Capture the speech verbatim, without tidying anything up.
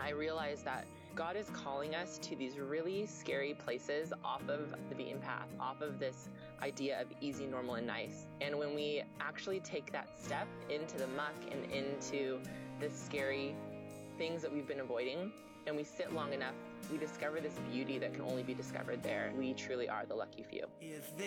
I realized that God is calling us to these really scary places off of the beaten path, off of this idea of easy, normal, and nice. And when we actually take that step into the muck and into the scary things that we've been avoiding, and we sit long enough, we discover this beauty that can only be discovered there. We truly are the lucky few.